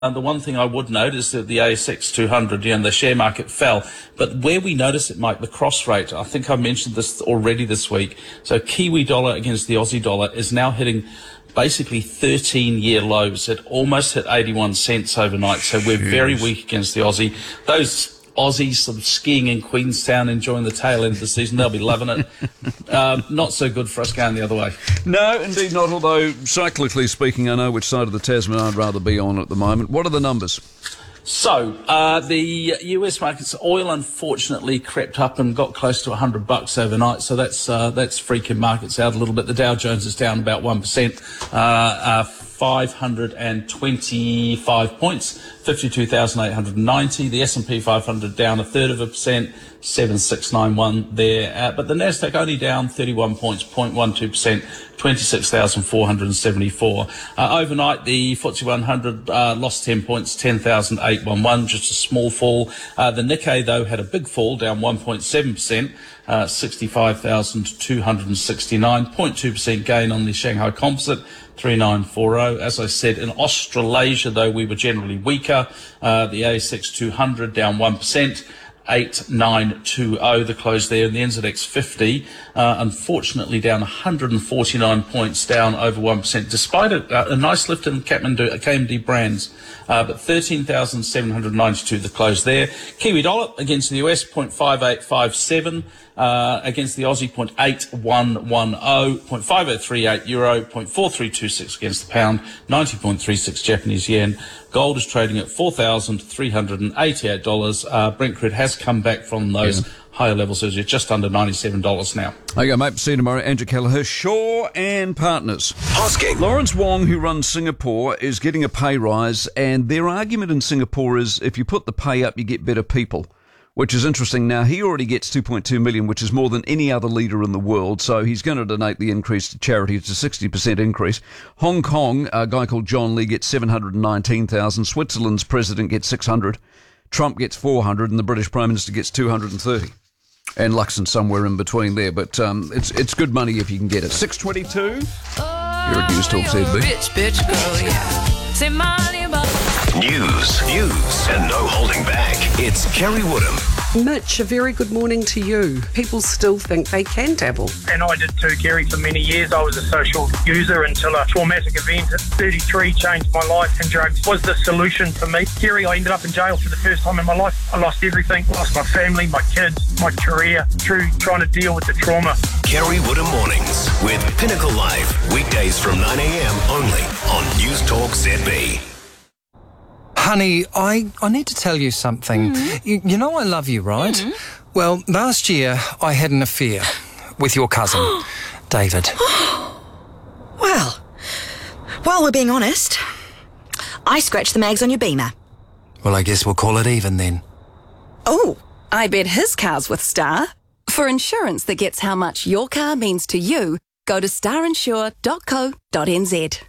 And the one thing I would note is that the ASX 200, the share market fell. But where we notice it, Mike, the cross rate, I think I mentioned this already this week. So Kiwi dollar against the Aussie dollar is now hitting basically 13-year lows. It almost hit 81 cents overnight. So we're very weak against the Aussie. Those Aussies sort of skiing in Queenstown, enjoying the tail end of the season, they'll be loving it. Not so good for us going the other way. No, indeed not, although cyclically speaking, I know which side of the Tasman I'd rather be on at the moment. What are the numbers? So, the US markets, oil unfortunately crept up and got close to $100 overnight. So that's freaking markets out a little bit. The Dow Jones is down about 1%, 525 points, 52,890. The S&P 500 down 0.33%, 7691 there. But the Nasdaq only down 31 points, 0.12%, 26,474. Overnight, the FTSE 100 lost 10 points, 10,811, just a small fall. The Nikkei, though, had a big fall, down 1.7%, 65,269, 0.2% gain on the Shanghai Composite, 3940. As I said, in Australasia, though, we were generally weaker. The ASX 200 down 1%. 8920, the close there, and the NZX 50, unfortunately down 149 points, down over 1%, despite a nice lift in KMD brands, but 13,792, the close there. Kiwi dollar against the US, 0.5857, against the Aussie, 0.8110, 0.5038 euro, 0.4326 against the pound, 90.36 Japanese yen. Gold is trading at $4,388. Brent crude has come back from those higher levels, so it's just under $97 now. Okay, mate. See you tomorrow. Andrew Kelleher, Shaw and Partners. Hosking. Lawrence Wong, who runs Singapore, is getting a pay rise, and their argument in Singapore is if you put the pay up, you get better people, which is interesting. Now, he already gets $2.2 million, which is more than any other leader in the world, so he's going to donate the increase to charity. It's a 60% increase. Hong Kong, a guy called John Lee gets $719,000. Switzerland's president gets $600,000. Trump gets $400,000, and the British Prime Minister gets $230,000. And Luxon somewhere in between there, but it's good money if you can get it. 6:22. You're at News Talk ZB. Rich bitch girl, yeah. Say money about News, and no holding back. It's Kerry Woodham. Mitch, a very good morning to you. People still think they can dabble. And I did too, Kerry, for many years. I was a social user until a traumatic event at 33 changed my life, and drugs was the solution for me. Kerry, I ended up in jail for the first time in my life. I lost everything, lost my family, my kids, my career, through trying to deal with the trauma. Kerry Woodham Mornings with Pinnacle Live. Weekdays from 9 a.m. only on News Talk ZB. Honey, I need to tell you something. You know I love you, right? Well, last year I had an affair with your cousin, David. Well, while we're being honest, I scratched the mags on your Beamer. Well, I guess we'll call it even then. Oh, I bet his car's with Star. For insurance that gets how much your car means to you, go to starinsure.co.nz.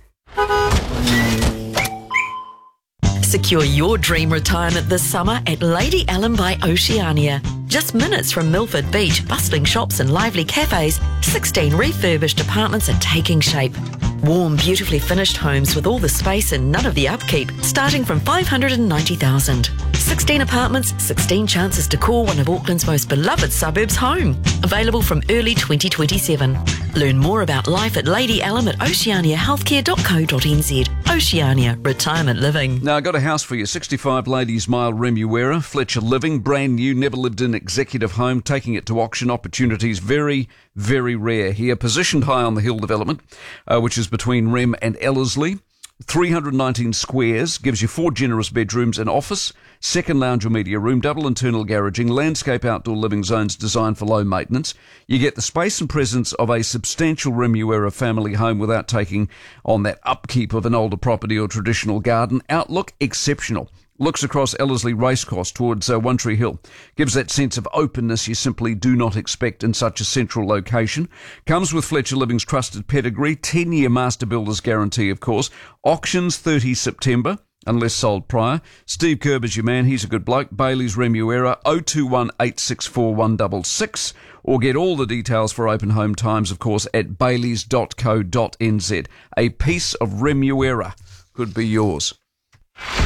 Secure your dream retirement this summer at Lady Ellen by Oceania. Just minutes from Milford Beach, bustling shops and lively cafes, 16 refurbished apartments are taking shape. Warm, beautifully finished homes with all the space and none of the upkeep, starting from $590,000. 16 apartments, 16 chances to call one of Auckland's most beloved suburbs home. Available from early 2027. Learn more about life at Lady Ellen at oceaniahealthcare.co.nz. Oceania, retirement living. Now, I got a house for you. 65 Ladies Mile, Remuera, Fletcher Living, brand new, never lived in executive home, taking it to auction. Opportunities very, very rare here. Positioned high on the hill development, which is between Rem and Ellerslie. 319 squares, gives you 4 generous bedrooms, an office, second lounge or media room, double internal garaging, landscape outdoor living zones designed for low maintenance. You get the space and presence of a substantial Remuera family home without taking on that upkeep of an older property or traditional garden. Outlook, exceptional. Looks across Ellerslie Racecourse towards One Tree Hill. Gives that sense of openness you simply do not expect in such a central location. Comes with Fletcher Living's trusted pedigree, 10-year master builder's guarantee, of course. Auctions 30 September, unless sold prior. Steve Kerber's your man. He's a good bloke. Bailey's Remuera, 021 864 166. Or get all the details for open home times, of course, at baileys.co.nz. A piece of Remuera could be yours.